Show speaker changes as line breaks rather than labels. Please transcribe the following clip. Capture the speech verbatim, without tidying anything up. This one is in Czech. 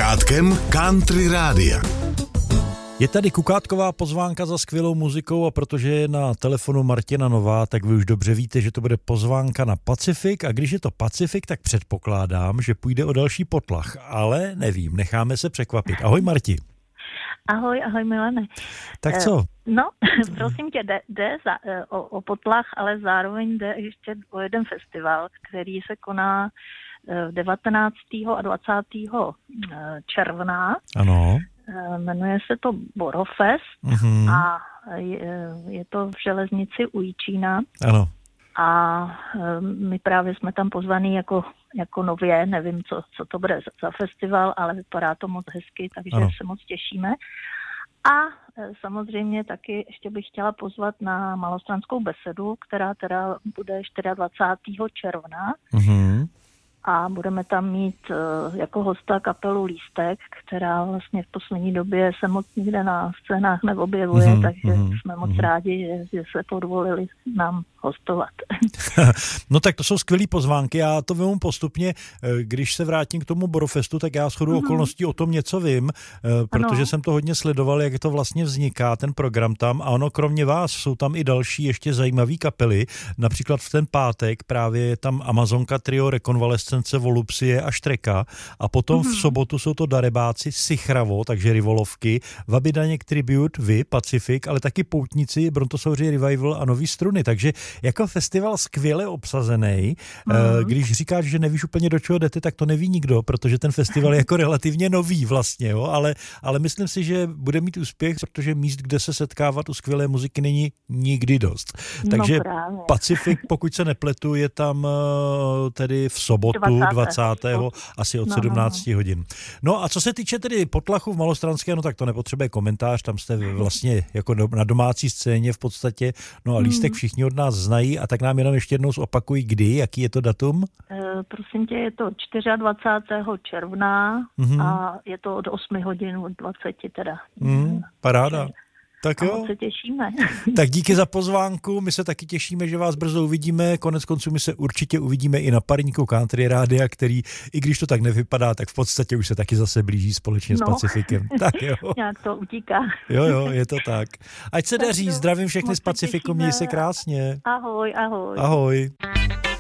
Kukátkem Country Rádia.
Je tady kukátková pozvánka za skvělou muzikou a protože je na telefonu Martina Nová, tak vy už dobře víte, že to bude pozvánka na Pacifik a když je to Pacifik, tak předpokládám, že půjde o další potlach, ale nevím, necháme se překvapit. Ahoj Marti.
Ahoj, ahoj Milane.
Tak co?
No, prosím tě, jde, jde za, o, o potlach, ale zároveň jde ještě o jeden festival, který se koná devatenáctého a dvacátého června.
Ano.
Jmenuje se to Borofest mm-hmm. a je, je to v Železnici u Jičína.
Ano.
A my právě jsme tam pozvaní jako, jako nově, nevím, co, co to bude za festival, ale vypadá to moc hezky, takže ano. se moc těšíme. A samozřejmě taky ještě bych chtěla pozvat na Malostranskou besedu, která teda bude dvacátého čtvrtého června. Mm-hmm. A budeme tam mít uh, jako hosta kapelu Lístek, která vlastně v poslední době se moc nikde na scénách neobjevuje, mm-hmm, takže mm-hmm, jsme moc mm-hmm. rádi, že, že se podvolili nám hostovat.
No tak to jsou skvělý pozvánky, já to vím postupně, když se vrátím k tomu Borofestu, tak já shodou mm-hmm. okolností o tom něco vím, protože ano. jsem to hodně sledoval, jak to vlastně vzniká, ten program tam, a ono kromě vás jsou tam i další ještě zajímavý kapely, například v ten pátek právě je tam Amazonka trio Rekonvalescence, Volupsie a Štreka a potom mm-hmm. v sobotu jsou to darebáci Sichravo, takže Rivolovky, Vabidaněk Tribute, vy, Pacifik, ale taky Poutníci, Brontosauři Revival a Nový struny, takže jako festival skvěle obsazený. Mm. Když říkáš, že nevíš úplně do čeho jdete, tak to neví nikdo, protože ten festival je jako relativně nový vlastně, jo? Ale, ale myslím si, že bude mít úspěch, protože míst, kde se setkávat u skvělé muziky není nikdy dost. Takže no Pacifik, pokud se nepletu, je tam tedy v sobotu dvacátého asi od no, sedmnáct hodin. No a co se týče tedy potlachu v Malostranské, no tak to nepotřebuje komentář, tam jste vlastně jako na domácí scéně v podstatě, no a Lístek všichni od nás znají a tak nám jenom ještě jednou zopakují, kdy, jaký je to datum?
E, prosím tě, je to dvacátého čtvrtého června mm-hmm. a je to od osmi hodin, od dvaceti teda.
Mm, paráda. Tak jo.
A se těšíme.
Tak díky za pozvánku, my se taky těšíme, že vás brzo uvidíme, konec konců my se určitě uvidíme i na parníku Country Rádia, který, i když to tak nevypadá, tak v podstatě už se taky zase blíží společně no. s Pacifikem. Tak jo.
Nějak to utíká.
Jo, jo, je to tak. Ať se daří, zdravím všechny z Pacifiku, měj se krásně.
Ahoj, ahoj.
Ahoj.